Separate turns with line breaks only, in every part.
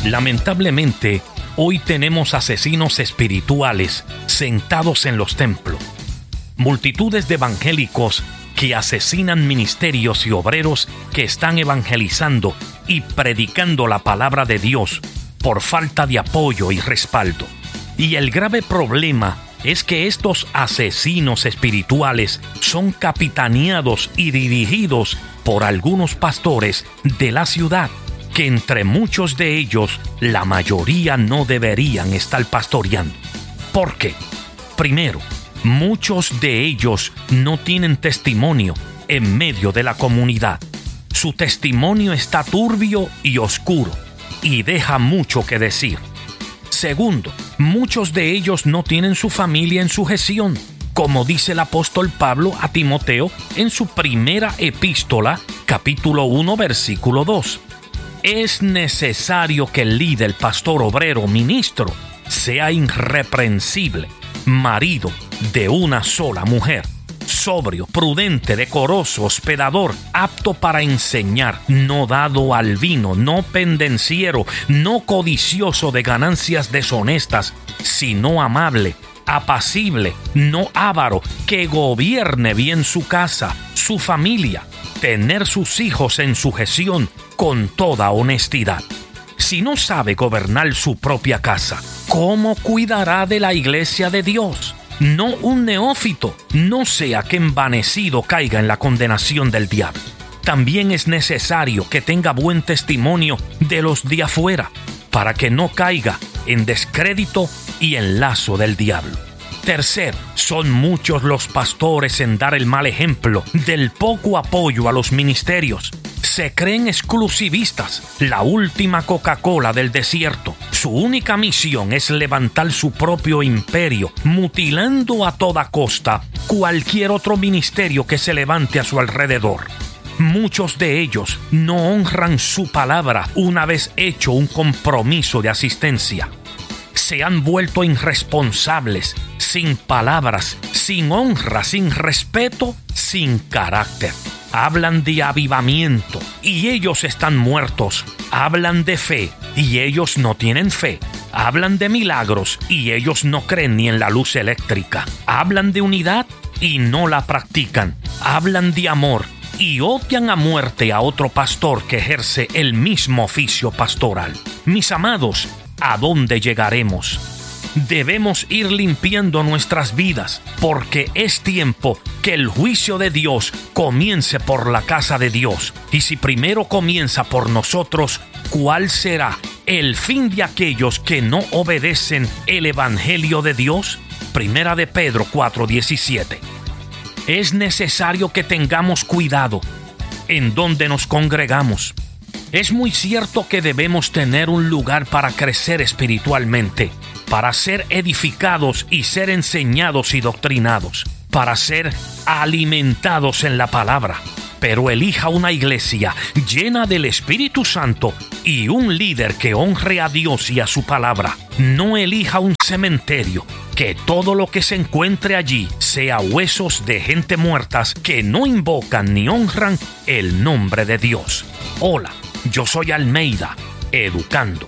Lamentablemente, hoy tenemos asesinos espirituales sentados en los templos. Multitudes de evangélicos que asesinan ministerios y obreros que están evangelizando y predicando la palabra de Dios por falta de apoyo y respaldo. Y el grave problema es que estos asesinos espirituales son capitaneados y dirigidos por algunos pastores de la ciudad, que entre muchos de ellos, la mayoría no deberían estar pastoreando. ¿Por qué? Primero, muchos de ellos no tienen testimonio en medio de la comunidad. Su testimonio está turbio y oscuro y deja mucho que decir. Segundo, muchos de ellos no tienen su familia en sujeción, como dice el apóstol Pablo a Timoteo en su primera epístola, capítulo 1, versículo 2. Es necesario que el líder, pastor, obrero, ministro, sea irreprensible, marido de una sola mujer, sobrio, prudente, decoroso, hospedador, apto para enseñar, no dado al vino, no pendenciero, no codicioso de ganancias deshonestas, sino amable, apacible, no avaro, que gobierne bien su casa, su familia, tener sus hijos en sujeción con toda honestidad. Si no sabe gobernar su propia casa, ¿cómo cuidará de la iglesia de Dios? No un neófito, no sea que envanecido caiga en la condenación del diablo. También es necesario que tenga buen testimonio de los de afuera, para que no caiga en descrédito y en lazo del diablo. Tercero, son muchos los pastores en dar el mal ejemplo del poco apoyo a los ministerios. Se creen exclusivistas, la última Coca-Cola del desierto. Su única misión es levantar su propio imperio, mutilando a toda costa cualquier otro ministerio que se levante a su alrededor. Muchos de ellos no honran su palabra una vez hecho un compromiso de asistencia. Se han vuelto irresponsables, sin palabras, sin honra, sin respeto, sin carácter. Hablan de avivamiento y ellos están muertos. Hablan de fe y ellos no tienen fe. Hablan de milagros y ellos no creen ni en la luz eléctrica. Hablan de unidad y no la practican. Hablan de amor y odian a muerte a otro pastor que ejerce el mismo oficio pastoral. Mis amados, ¿a dónde llegaremos? Debemos ir limpiando nuestras vidas, porque es tiempo que el juicio de Dios comience por la casa de Dios. Y si primero comienza por nosotros, ¿cuál será el fin de aquellos que no obedecen el evangelio de Dios? Primera de Pedro 4:17. Es necesario que tengamos cuidado en donde nos congregamos. Es muy cierto que debemos tener un lugar para crecer espiritualmente, para ser edificados y ser enseñados y doctrinados, para ser alimentados en la palabra. Pero elija una iglesia llena del Espíritu Santo y un líder que honre a Dios y a su palabra. No elija un cementerio, que todo lo que se encuentre allí sea huesos de gente muertas que no invocan ni honran el nombre de Dios. Hola, yo soy Almeida, educando.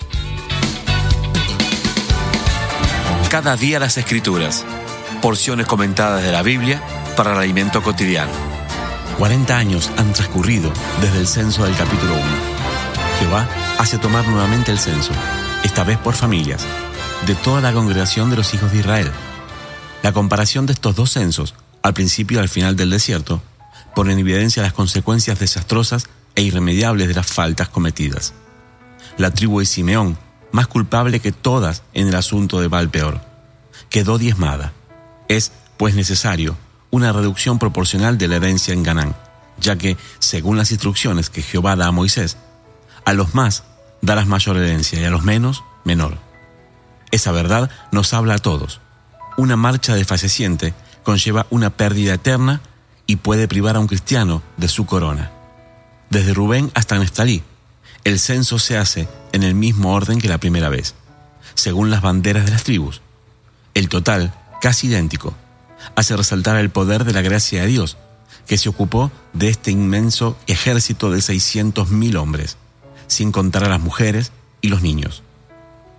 Cada día las Escrituras, porciones comentadas de la Biblia para el alimento cotidiano.
40 años han transcurrido desde el censo del capítulo 1. Jehová hace tomar nuevamente el censo, esta vez por familias, de toda la congregación de los hijos de Israel. La comparación de estos dos censos, al principio y al final del desierto, pone en evidencia las consecuencias desastrosas e irremediables de las faltas cometidas. La tribu de Simeón, más culpable que todas en el asunto de Baal-peor, quedó diezmada. Es, pues, necesario una reducción proporcional de la herencia en Canaán, ya que, según las instrucciones que Jehová da a Moisés, a los más darás mayor herencia y a los menos, menor. Esa verdad nos habla a todos. Una marcha desfalleciente conlleva una pérdida eterna y puede privar a un cristiano de su corona. Desde Rubén hasta Neftalí, el censo se hace en el mismo orden que la primera vez, según las banderas de las tribus. El total, casi idéntico, hace resaltar el poder de la gracia de Dios, que se ocupó de este inmenso ejército de 600,000 hombres, sin contar a las mujeres y los niños.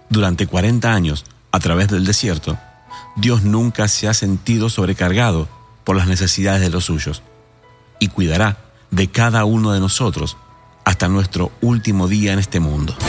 Durante 40 años, a través del desierto, Dios nunca se ha sentido sobrecargado por las necesidades de los suyos y cuidará de cada uno de nosotros hasta nuestro último día en este mundo.